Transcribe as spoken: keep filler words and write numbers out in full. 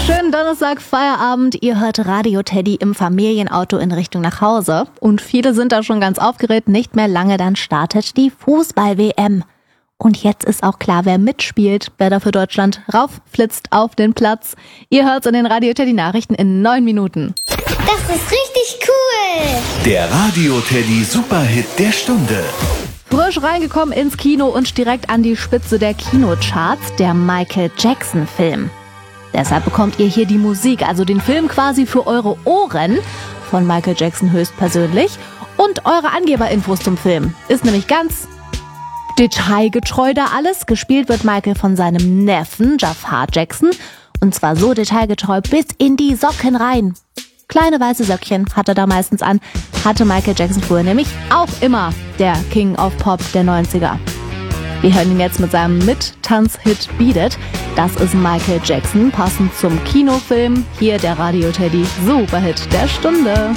Schönen Donnerstag, Feierabend. Ihr hört Radio Teddy im Familienauto in Richtung nach Hause. Und viele sind da schon ganz aufgeregt. Nicht mehr lange, dann startet die Fußball-W M. Und jetzt ist auch klar, wer mitspielt, wer da für Deutschland raufflitzt auf den Platz. Ihr hört's in den Radio Teddy Nachrichten in neun Minuten. Das ist richtig cool. Der Radio Teddy Superhit der Stunde. Frisch reingekommen ins Kino und direkt an die Spitze der Kinocharts, der Michael Jackson Film. Deshalb bekommt ihr hier die Musik, also den Film quasi für eure Ohren von Michael Jackson höchstpersönlich und eure Angeberinfos zum Film. Ist nämlich ganz detailgetreu da alles. Gespielt wird Michael von seinem Neffen Jafar Jackson und zwar so detailgetreu bis in die Socken rein. Kleine weiße Söckchen hat er da meistens an, hatte Michael Jackson früher nämlich auch immer, der King of Pop der neunziger. Wir hören ihn jetzt mit seinem Mit-Tanz-Hit Beat It. Das ist Michael Jackson, passend zum Kinofilm. Hier der Radio Teddy Superhit der Stunde.